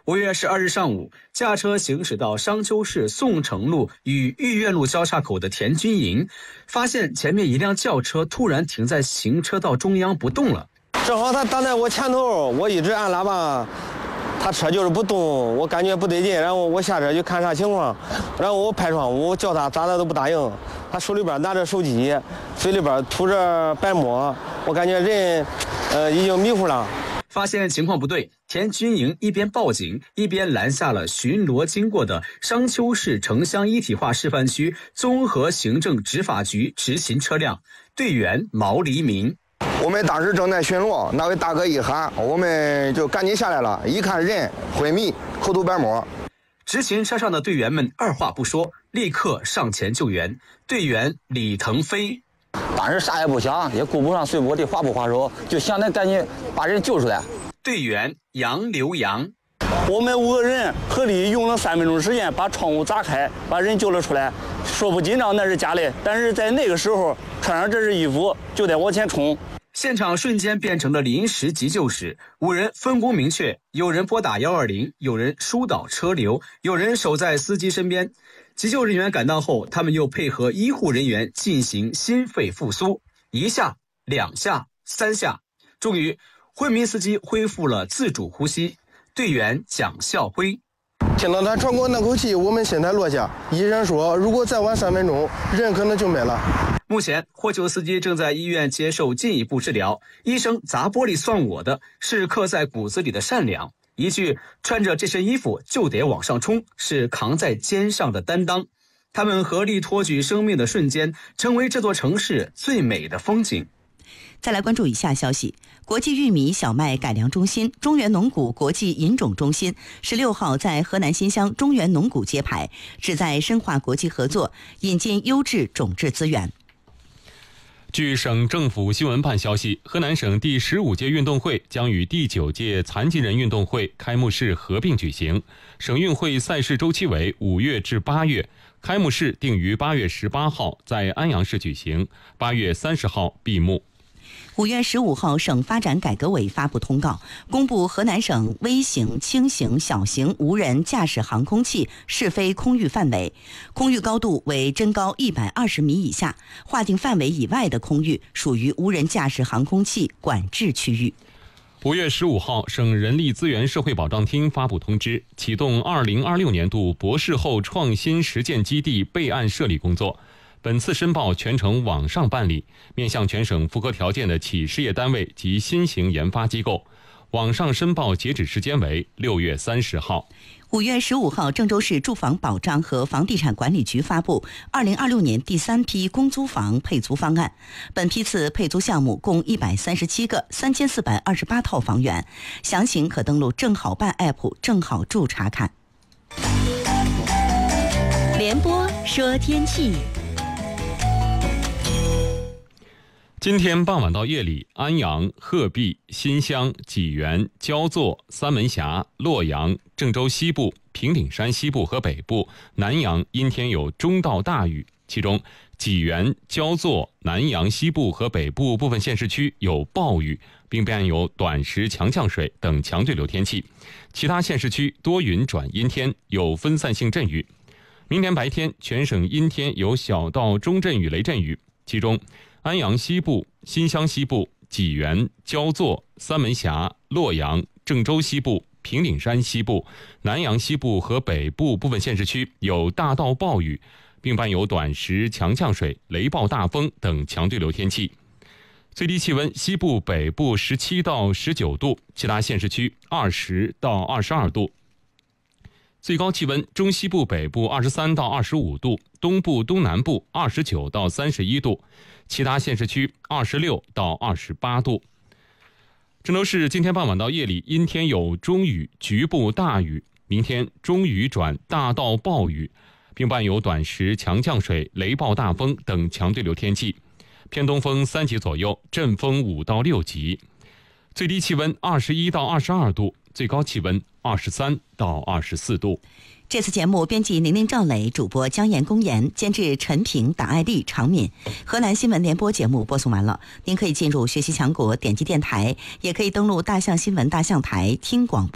5月12日上午，驾车行驶到商丘市宋城路与御苑路交叉口的田军营，发现前面一辆轿车突然停在行车道中央不动了。 正好他挡在我前头，我一直按喇叭，他车就是不动，我感觉不对劲，然后我下车去看啥情况，然后我拍窗户叫他，咋的都不答应。他手里边拿着手机，嘴里边吐着白沫，我感觉人已经迷糊了。 发现情况不对，田军营一边报警，一边拦下了巡逻经过的商丘市城乡一体化示范区综合行政执法局执勤车辆，队员毛黎明。 我们当时正在巡逻，那位大哥一喊，我们就赶紧下来了，一看人昏迷，口吐白沫。 执勤车上的队员们二话不说，立刻上前救援。队员李腾飞当时啥也不想，也顾不上随波的划不划手，就想着赶紧把人救出来。 队员杨刘洋， 我们5个人合力用了3分钟时间把窗户砸开，把人救了出来。说不紧张那是假的，但是在那个时候穿上这身衣服就得往前冲。 现场瞬间变成了临时急救室，5人分工明确，有人拨打120，有人疏导车流，有人守在司机身边。急救人员赶到后，他们又配合医护人员进行心肺复苏，1下、2下、3下，终于昏迷司机恢复了自主呼吸。队员蒋孝辉， 听到他喘过那口气，我们心态落下。医生说，如果再晚3分钟，人可能就没了。 目前获救司机正在医院接受进一步治疗。医生砸玻璃算我的，是刻在骨子里的善良。一句穿着这身衣服就得往上冲，是扛在肩上的担当。他们合力托举生命的瞬间，成为这座城市最美的风景。 再来关注以下消息：国际玉米小麦改良中心、中原农谷国际引种中心16号在河南新乡中原农谷揭牌，旨在深化国际合作，引进优质种质资源。 据省政府新闻办消息，河南省第15届运动会将与第9届残疾人运动会开幕式合并举行。省运会赛事周期为5月至8月，开幕式定于8月18号在安阳市举行，8月30号闭幕。 5月15号，省发展改革委发布通告，公布河南省微型、轻型、小型无人驾驶航空器试飞空域范围，空域高度为真高120米以下，划定范围以外的空域属于无人驾驶航空器管制区域。 5月15号，省人力资源社会保障厅发布通知，启动2026年度博士后创新实践基地备案设立工作。本次申报全程网上办理，面向全省符合条件的企事业单位及新型研发机构。网上申报截止时间为6月30号。 5月15号，郑州市住房保障和房地产管理局发布2026年第3批公租房配租方案。本批次配租项目共137个3428套房源，详情可登录正好办 app 正好住查看。 联播说天气。 今天傍晚到夜里，安阳、鹤壁、新乡、济源、焦作、三门峡、洛阳、郑州西部、平顶山西部和北部、南阳阴天有中到大雨，其中济源、焦作、南阳西部和北部部分县市区有暴雨，并伴有短时强降水等强对流天气，其他县市区多云转阴天，有分散性阵雨。明天白天全省阴天有小到中阵雨雷阵雨，其中安阳西部、新乡西部、济源、焦作、三门峡、洛阳、郑州西部、平顶山西部、南阳西部和北部部分县市区有大到暴雨，并伴有短时强降水、雷暴大风等强对流天气。最低气温西部北部17到19度，其他县市区20到22度。最高气温中西部北部23到25度，东部东南部29到31度，其他县市区26到28度。郑州市今天傍晚到夜里阴天有中雨，局部大雨，明天中雨转大到暴雨，并伴有短时强降水、雷暴大风等强对流天气，偏东风3级左右，阵风5到6级。最低气温21到22度，最高气温23到24度。 这次节目编辑宁宁、赵磊，主播江岩、公岩，监制陈平、党爱丽、常敏。河南新闻联播节目播送完了，您可以进入学习强国，点击电台，也可以登录大象新闻大象台听广播。